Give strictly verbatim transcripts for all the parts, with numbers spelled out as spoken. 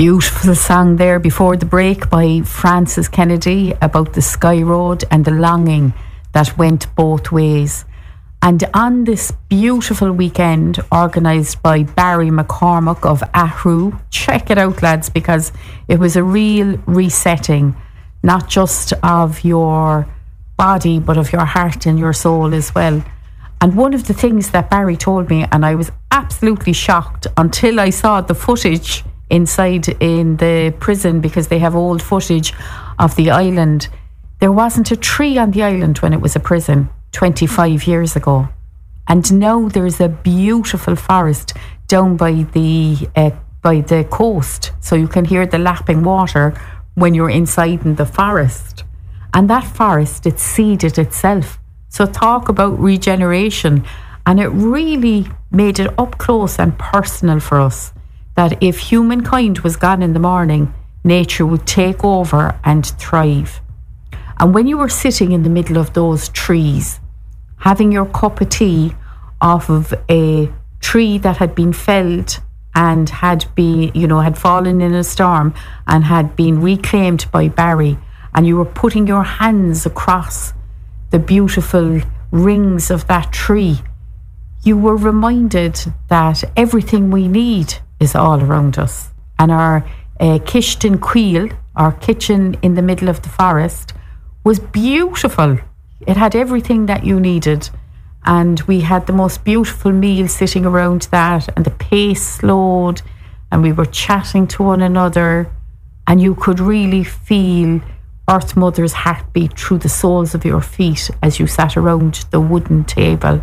Beautiful song there before the break by Francis Kennedy about the Sky Road and the longing that went both ways. And on this beautiful weekend organised by Barry McCormack of Ahru, check it out, lads, because it was a real resetting, not just of your body but of your heart and your soul as well. And one of the things that Barry told me, and I was absolutely shocked until I saw the footage inside in the prison, because they have old footage of the island. There wasn't a tree on the island when it was a prison twenty-five years ago. And now there's a beautiful forest down by the uh, by the coast, so you can hear the lapping water when you're inside in the forest. And that forest, it seeded itself. So talk about regeneration. And it really made it up close and personal for us, that if humankind was gone in the morning, nature would take over and thrive. And when you were sitting in the middle of those trees, having your cup of tea off of a tree that had been felled and had been, you know, had fallen in a storm and had been reclaimed by Barry, and you were putting your hands across the beautiful rings of that tree, you were reminded that everything we need is all around us. And our uh, Kishtin Queel, our kitchen in the middle of the forest, was beautiful. It had everything that you needed. And we had the most beautiful meal sitting around that, and the pace slowed, and we were chatting to one another, and you could really feel Earth Mother's heartbeat through the soles of your feet as you sat around the wooden table.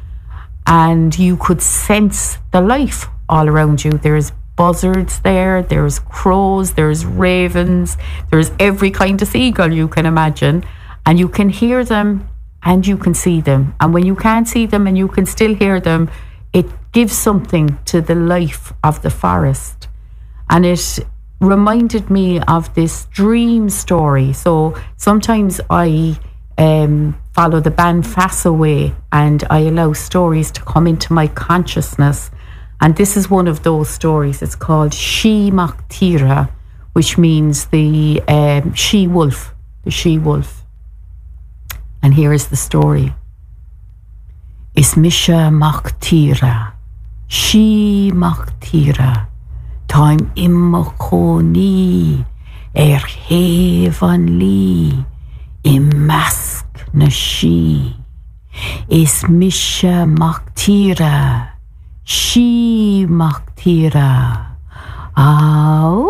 And you could sense the life all around you. There's buzzards there, there's crows, there's ravens, there's every kind of seagull you can imagine, and you can hear them and you can see them. And when you can't see them and you can still hear them, it gives something to the life of the forest. And it reminded me of this dream story. So sometimes I um, follow the Banfassa way, and I allow stories to come into my consciousness. And this is one of those stories. It's called She Machtira, which means the um, she-wolf, the she-wolf. And here is the story. Ismisha Machtira, She Machtira, Time Immachoni, Er Hevan Li, Imask Nashi, Ismisha Machtira, She Machtira. Ah,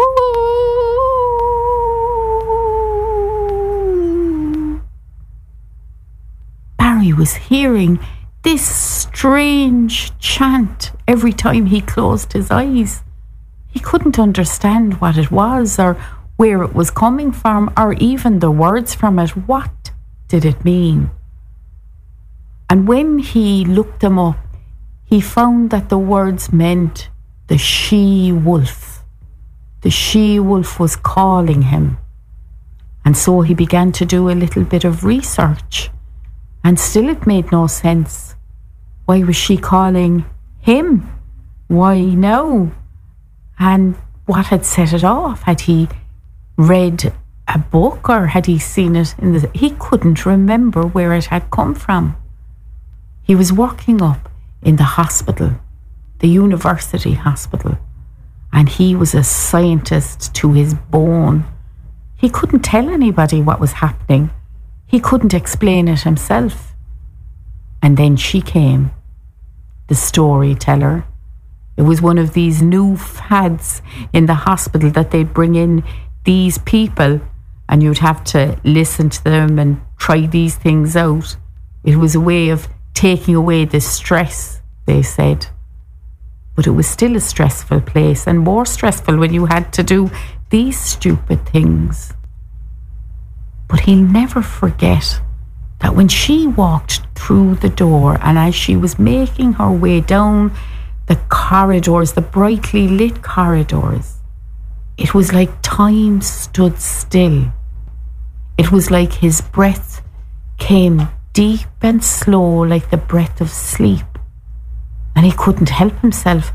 Barry was hearing this strange chant every time he closed his eyes. He couldn't understand what it was, or where it was coming from, or even the words from it. What did it mean? And when he looked them up, he found that the words meant the she-wolf. The she-wolf was calling him. And so he began to do a little bit of research. And still it made no sense. Why was she calling him? Why no? And what had set it off? Had he read a book, or had he seen it in the... He couldn't remember where it had come from. He was working up in the hospital, the university hospital, and he was a scientist to his bone. He couldn't tell anybody what was happening. He couldn't explain it himself. And then she came, the storyteller. It was one of these new fads in the hospital that they'd bring in these people, and you'd have to listen to them and try these things out. It was a way of taking away the stress, they said. But it was still a stressful place, and more stressful when you had to do these stupid things. But he'll never forget that when she walked through the door, and as she was making her way down the corridors, the brightly lit corridors, it was like time stood still. It was like his breath came deep and slow, like the breath of sleep. And he couldn't help himself.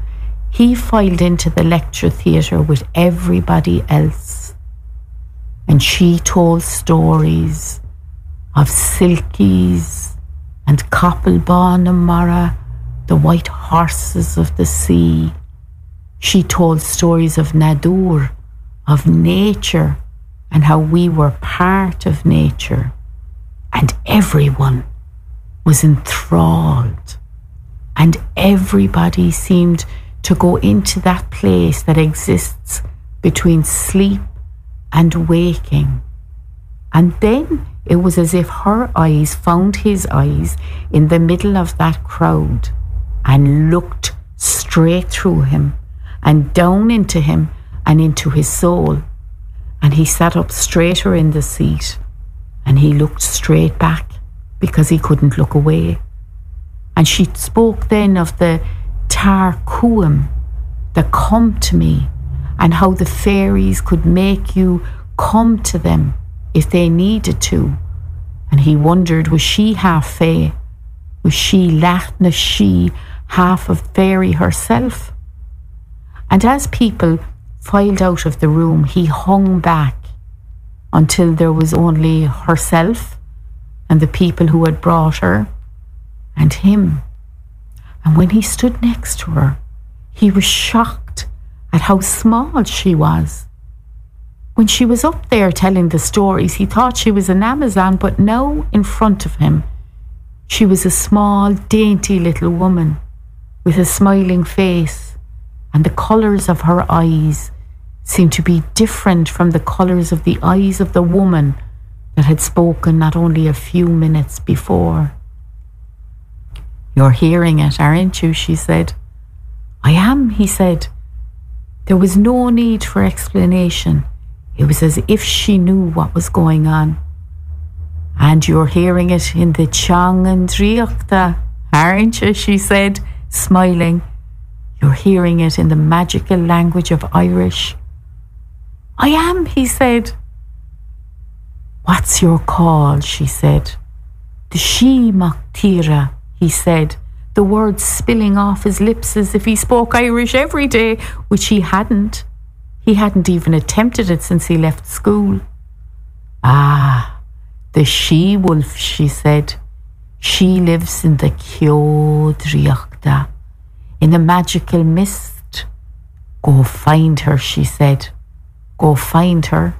he filed into the lecture theatre with everybody else, and she told stories of Silkies and Coppelbawn and Mara, the white horses of the sea. She told stories of Nadur, of nature, and how we were part of nature. And everyone was enthralled, and everybody seemed to go into that place that exists between sleep and waking. And then it was as if her eyes found his eyes in the middle of that crowd and looked straight through him and down into him and into his soul. And he sat up straighter in the seat, and he looked straight back because he couldn't look away. And she spoke then of the Tar Cuam, the come to me, and how the fairies could make you come to them if they needed to. And he wondered, was she half fae? Was she Lachna she half of fairy herself? And as people filed out of the room, he hung back until there was only herself and the people who had brought her and him. And when he stood next to her, he was shocked at how small she was. When she was up there telling the stories, he thought she was an Amazon, but now in front of him, she was a small, dainty little woman with a smiling face, and the colours of her eyes seemed to be different from the colours of the eyes of the woman that had spoken not only a few minutes before. "You're hearing it, aren't you?" she said. "I am," he said. There was no need for explanation. It was as if she knew what was going on. "And you're hearing it in the Chang and Driachta, aren't you?" she said, smiling. "You're hearing it in the magical language of Irish." "I am," he said. "What's your call?" she said. "The She Machtira," he said, the words spilling off his lips as if he spoke Irish every day, which he hadn't. He hadn't even attempted it since he left school. "Ah, the she-wolf," she said. "She lives in the Kyo Driachta, in the magical mist. Go find her," she said. "Go find her."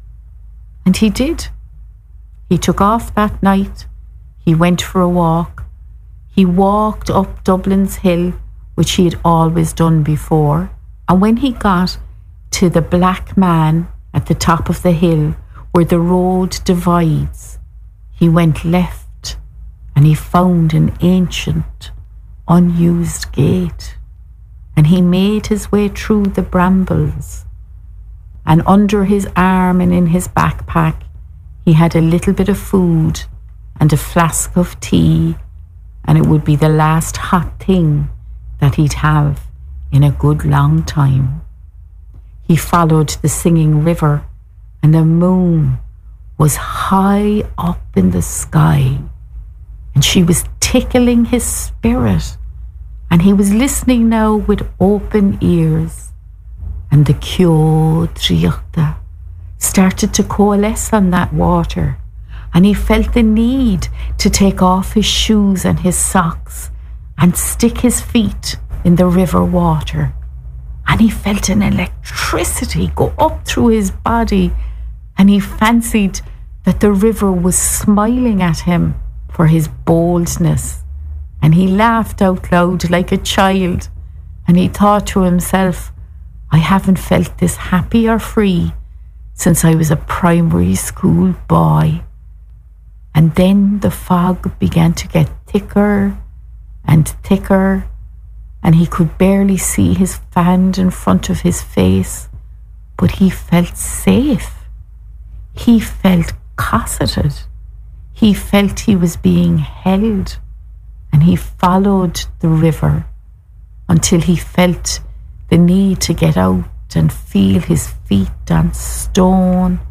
And he did. He took off that night. He went for a walk. He walked up Dublin's hill, which he had always done before. And when he got to the Black Man at the top of the hill, where the road divides, he went left, and he found an ancient, unused gate. And he made his way through the brambles. And under his arm and in his backpack, he had a little bit of food and a flask of tea, and it would be the last hot thing that he'd have in a good long time. He followed the singing river, and the moon was high up in the sky, and she was tickling his spirit, and he was listening now with open ears. And the Kyo Driachta started to coalesce on that water, and he felt the need to take off his shoes and his socks and stick his feet in the river water. And he felt an electricity go up through his body, and he fancied that the river was smiling at him for his boldness. And he laughed out loud like a child, and he thought to himself, "I haven't felt this happy or free since I was a primary school boy." And then the fog began to get thicker and thicker, and he could barely see his hand in front of his face, but he felt safe. He felt cosseted. He felt he was being held, and he followed the river until he felt the need to get out and feel his feet on stone,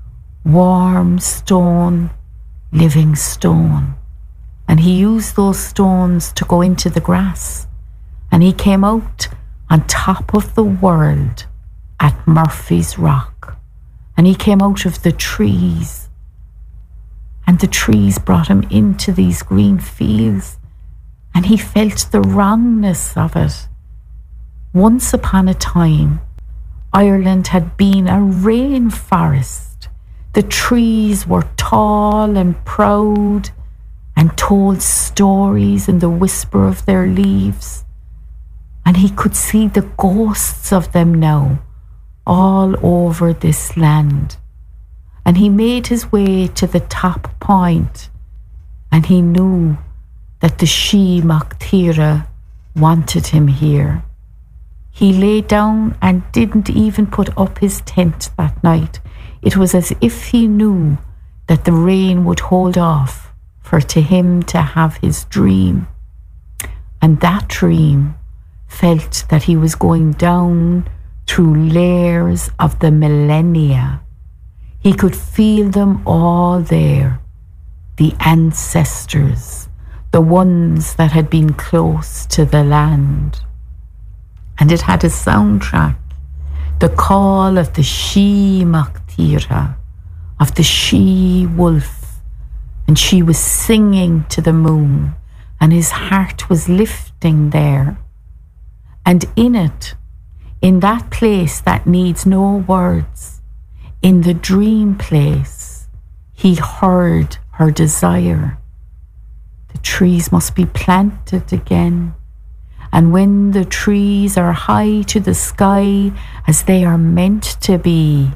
warm stone, living stone. And he used those stones to go into the grass. And he came out on top of the world at Murphy's Rock. And he came out of the trees, and the trees brought him into these green fields, and he felt the wrongness of it. Once upon a time, Ireland had been a rainforest. The trees were tall and proud and told stories in the whisper of their leaves. And he could see the ghosts of them now all over this land. And he made his way to the top point, and he knew that the She Mac Tíre wanted him here. He lay down and didn't even put up his tent that night. It was as if he knew that the rain would hold off for to him to have his dream. And that dream felt that he was going down through layers of the millennia. He could feel them all there, the ancestors, the ones that had been close to the land. And it had a soundtrack, the call of the She Mac Tíre, of the she-wolf, and she was singing to the moon, and his heart was lifting there. And in it, in that place that needs no words, in the dream place, he heard her desire. The trees must be planted again. And when the trees are high to the sky, as they are meant to be,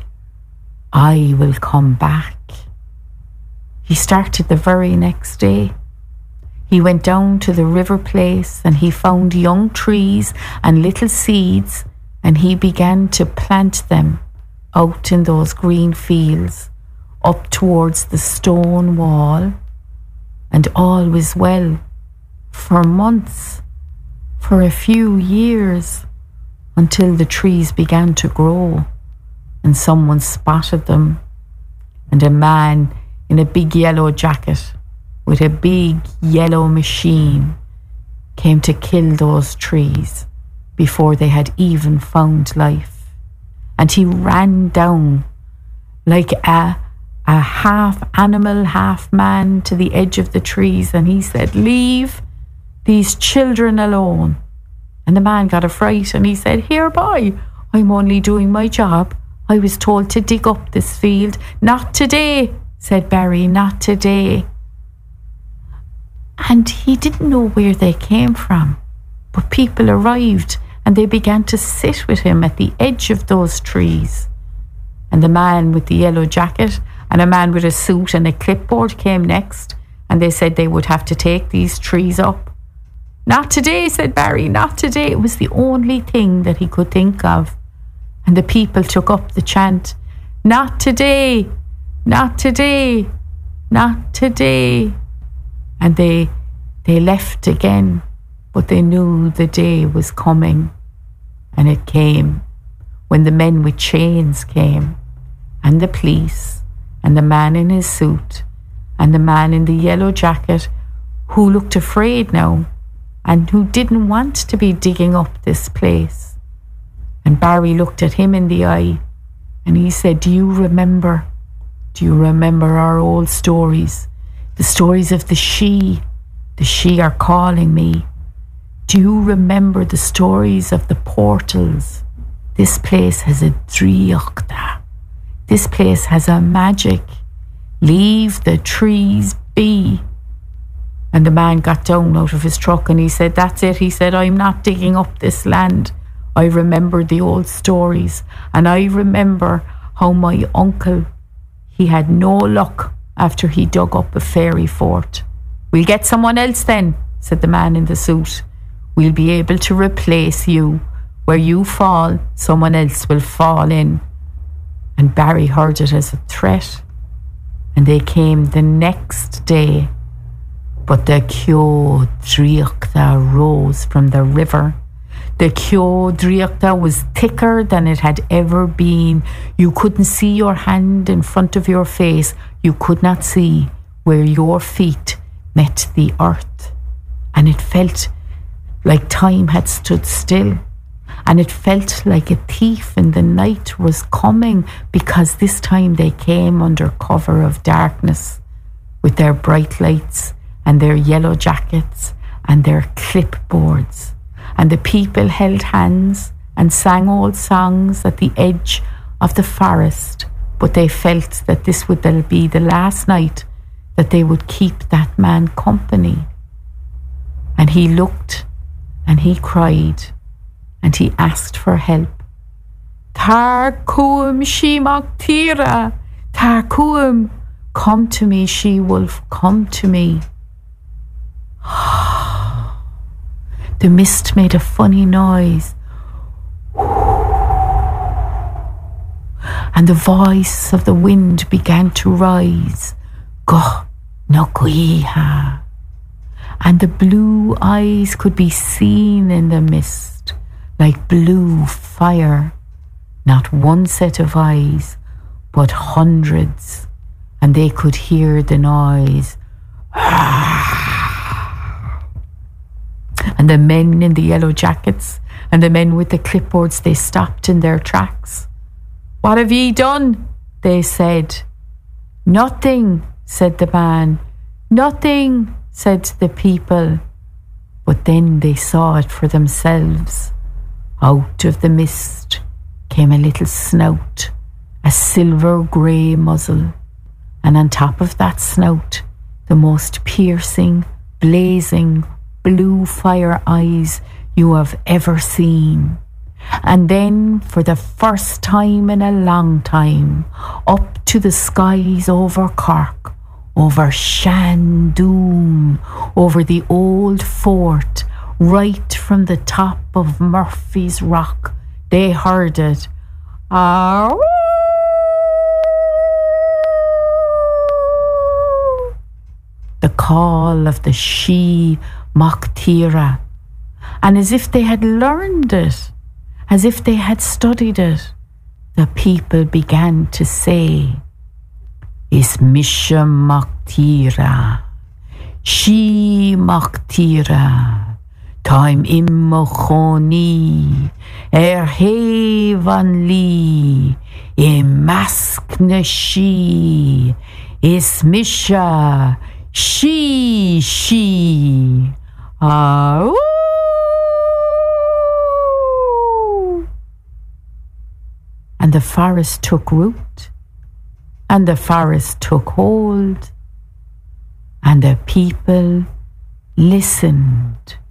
I will come back. He started the very next day. He went down to the river place, and he found young trees and little seeds, and he began to plant them out in those green fields up towards the stone wall. And all was well for months, for a few years, until the trees began to grow and someone spotted them, and a man in a big yellow jacket with a big yellow machine came to kill those trees before they had even found life. And he ran down like a, a half animal, half man to the edge of the trees, and he said, "Leave these children alone." And the man got a fright, and he said, "Here, boy, I'm only doing my job. I was told to dig up this field." "Not today," said Barry, "not today." And he didn't know where they came from, but people arrived and they began to sit with him at the edge of those trees. And the man with the yellow jacket and a man with a suit and a clipboard came next, and they said they would have to take these trees up. "Not today," said Barry, "not today." It was the only thing that he could think of. And the people took up the chant, "Not today, not today, not today." And they they left again, but they knew the day was coming. And it came when the men with chains came, and the police, and the man in his suit, and the man in the yellow jacket, who looked afraid now, and who didn't want to be digging up this place. And Barry looked at him in the eye, and he said, "Do you remember? Do you remember our old stories? The stories of the she, the she are calling me. Do you remember the stories of the portals? This place has a dríochta. This place has a magic. Leave the trees be." And the man got down out of his truck and he said, "That's it." He said, "I'm not digging up this land. I remember the old stories, and I remember how my uncle, he had no luck after he dug up a fairy fort." "We'll get someone else then," said the man in the suit. "We'll be able to replace you. Where you fall, someone else will fall in." And Barry heard it as a threat, and they came the next day. But the Ceol Dríochta rose from the river. The Ceol Dríochta was thicker than it had ever been. You couldn't see your hand in front of your face. You could not see where your feet met the earth. And it felt like time had stood still. And it felt like a thief in the night was coming, because this time they came under cover of darkness with their bright lights and their yellow jackets and their clipboards. And the people held hands and sang old songs at the edge of the forest, but they felt that this would be the last night that they would keep that man company. And he looked and he cried and he asked for help. Tar Cuam Shemak Tira, Tar Cuam, come to me, she-wolf, come to me. The mist made a funny noise, and the voice of the wind began to rise. Go no kuiha. And the blue eyes could be seen in the mist, like blue fire. Not one set of eyes, but hundreds, and they could hear the noise. And the men in the yellow jackets and the men with the clipboards, they stopped in their tracks. What have ye done? They said. Nothing, said the man. Nothing, said the people. But then they saw it for themselves. Out of the mist came a little snout, a silver grey muzzle, and on top of that snout, the most piercing, blazing, blue fire eyes you have ever seen. And then, for the first time in a long time, up to the skies over Cork, over Shandoon, over the old fort, right from the top of Murphy's Rock, they heard it. Ah, the call of the she Mochtira. And as if they had learned it, as if they had studied it, the people began to say, Ismisha Mochtira, she Mochtira, time immochoni, er hevan li, imaskne she, Ismisha, she, she, ah, and the forest took root, and the forest took hold, and the people listened.